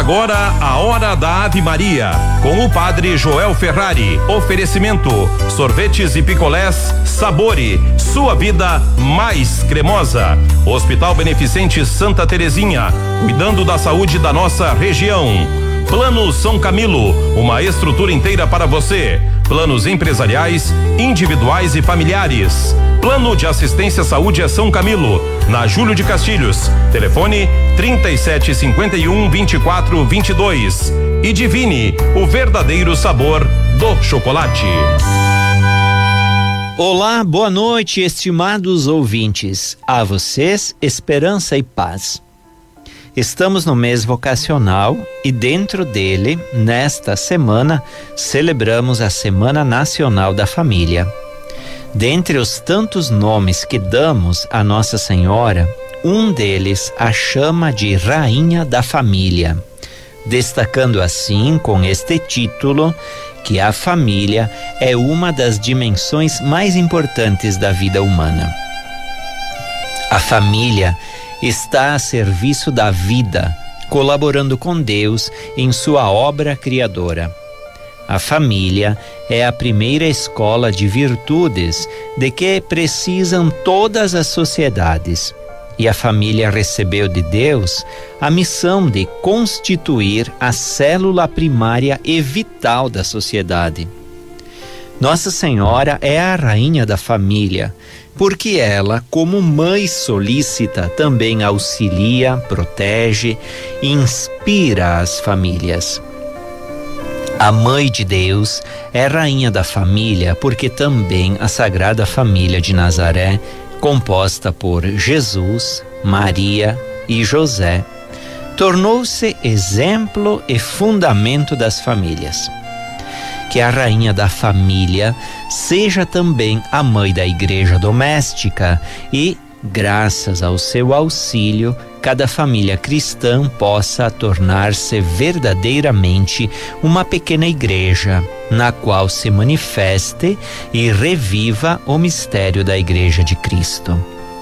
agora a Hora da Ave Maria, com o Padre Joel Ferrari. Oferecimento: sorvetes e picolés Sabore, sua vida mais cremosa. Hospital Beneficente Santa Terezinha, cuidando da saúde da nossa região. Plano São Camilo, uma estrutura inteira para você. Planos empresariais, individuais e familiares. Plano de Assistência à Saúde é São Camilo, na Júlio de Castilhos. Telefone 3751-2422. E Divine, o verdadeiro sabor do chocolate. Olá, boa noite, estimados ouvintes. A vocês, esperança e paz. Estamos no mês vocacional e dentro dele, nesta semana, celebramos a Semana Nacional da Família. Dentre os tantos nomes que damos a Nossa Senhora, um deles a chama de Rainha da Família, destacando assim com este título que a família é uma das dimensões mais importantes da vida humana. A família está a serviço da vida, colaborando com Deus em sua obra criadora. A família é a primeira escola de virtudes de que precisam todas as sociedades. E a família recebeu de Deus a missão de constituir a célula primária e vital da sociedade. Nossa Senhora é a rainha da família, porque ela, como mãe solícita, também auxilia, protege e inspira as famílias. A Mãe de Deus é rainha da família, porque também a Sagrada Família de Nazaré, composta por Jesus, Maria e José, tornou-se exemplo e fundamento das famílias. Que a rainha da família seja também a mãe da igreja doméstica e, graças ao seu auxílio, cada família cristã possa tornar-se verdadeiramente uma pequena igreja, na qual se manifeste e reviva o mistério da Igreja de Cristo.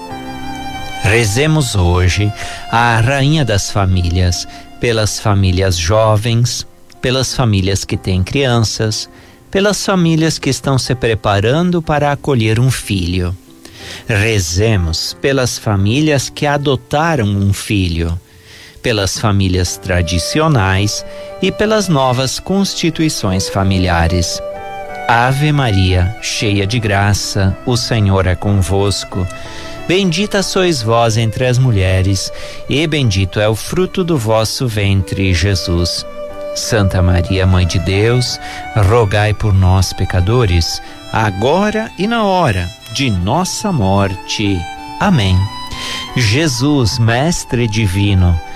Rezemos hoje a Rainha das Famílias, pelas famílias jovens, pelas famílias que têm crianças, pelas famílias que estão se preparando para acolher um filho. Rezemos pelas famílias que adotaram um filho, pelas famílias tradicionais e pelas novas constituições familiares. Ave Maria, cheia de graça, o Senhor é convosco. Bendita sois vós entre as mulheres, e bendito é o fruto do vosso ventre, Jesus. Santa Maria, Mãe de Deus, rogai por nós, pecadores, agora e na hora de nossa morte. Amém. Jesus, Mestre Divino,